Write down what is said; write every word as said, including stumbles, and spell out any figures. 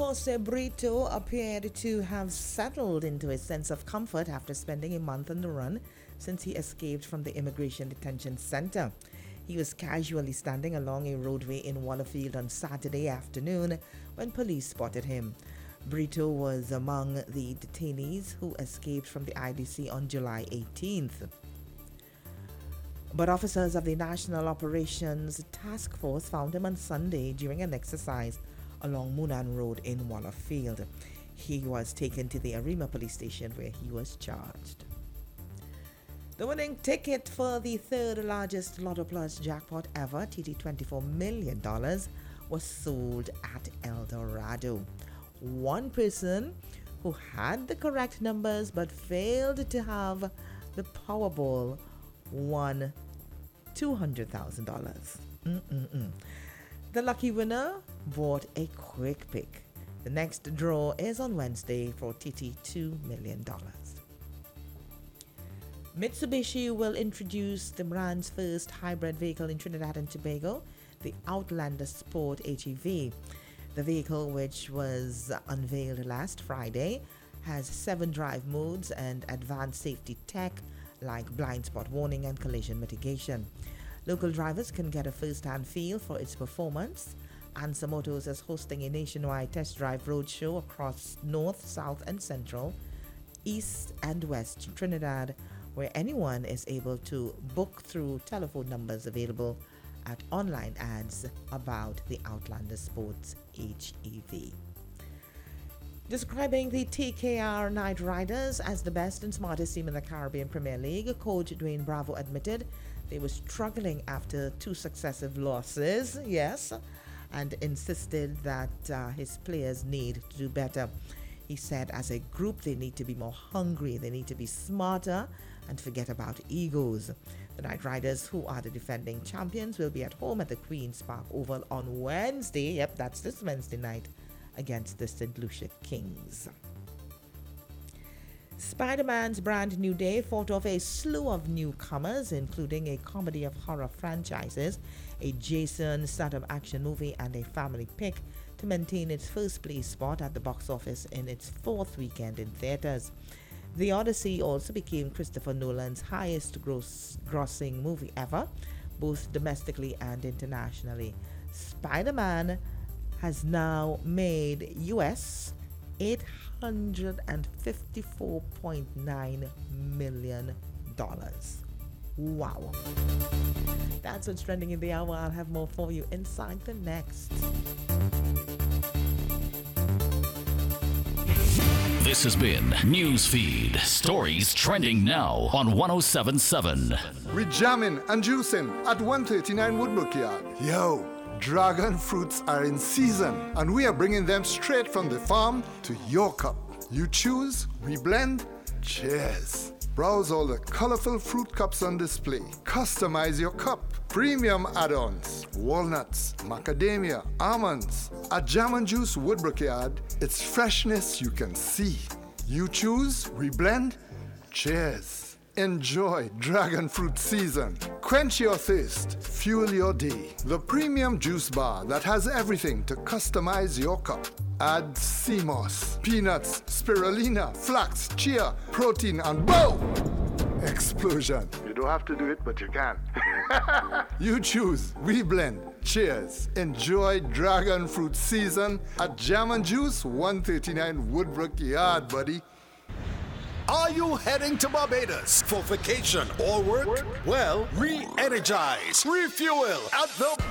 Jose Brito appeared to have settled into a sense of comfort after spending a month on the run since he escaped from the immigration detention center. He was casually standing along a roadway in Wallafield on Saturday afternoon when police spotted him. Brito was among the detainees who escaped from the I D C on July eighteenth. But officers of the National Operations Task Force found him on Sunday during an exercise along Moonan Road in Wallafield. He was taken to the Arima police station where he was charged. The winning ticket for the third largest Lotto Plus jackpot ever, T T twenty-four million dollars, was sold at El Dorado. One person who had the correct numbers but failed to have the Powerball won two hundred thousand dollars. Mm-mm-mm. The lucky winner bought a quick pick. The next draw is on Wednesday for T T two million dollars. Mitsubishi will introduce the brand's first hybrid vehicle in Trinidad and Tobago, the Outlander Sport H E V. The vehicle, which was unveiled last Friday, has seven drive modes and advanced safety tech like blind spot warning and collision mitigation. Local drivers can get a first-hand feel for its performance. Ansa Motors is hosting a nationwide test drive roadshow across North, South, and Central, East, and West Trinidad, where anyone is able to book through telephone numbers available at online ads about the Outlander Sports H E V. Describing the T K R Knight Riders as the best and smartest team in the Caribbean Premier League, coach Dwayne Bravo admitted they were struggling after two successive losses, yes, and insisted that uh, his players need to do better. He said as a group they need to be more hungry, they need to be smarter, and forget about egos. The Knight Riders, who are the defending champions, will be at home at the Queen's Park Oval on Wednesday, yep, that's this Wednesday night, against the Saint Lucia Kings. Spider-Man's Brand New Day fought off a slew of newcomers, including a comedy of horror franchises, a Jason Statham action movie, and a family pick to maintain its first place spot at the box office in its fourth weekend in theaters. The Odyssey also became Christopher Nolan's highest gross, grossing movie ever, both domestically and internationally. Spider-Man has now made U S eight hundred fifty-four point nine million dollars. Wow. That's what's trending in the hour. I'll have more for you inside the next. This has been Newsfeed. Stories trending now on one oh seven point seven. We're jamming and juicing at one thirty-nine Woodbrook Yard. Yo, dragon fruits are in season, and we are bringing them straight from the farm to your cup. You choose, we blend. Cheers. Browse all the colorful fruit cups on display. Customize your cup. Premium add-ons, walnuts, macadamia, almonds. At Jam and Juice Woodbrook Yard, it's freshness you can see. You choose, we blend. Cheers. Enjoy dragon fruit season. Quench your thirst. Fuel your day. The premium juice bar that has everything to customize your cup. Add sea moss, peanuts, spirulina, flax, chia, protein, and boom! Explosion. You don't have to do it, but you can. You choose. We blend. Cheers. Enjoy dragon fruit season at Jam and Juice, one thirty-nine Woodbrook Yard, buddy. Are you heading to Barbados for vacation or work? Well, re-energize, refuel at the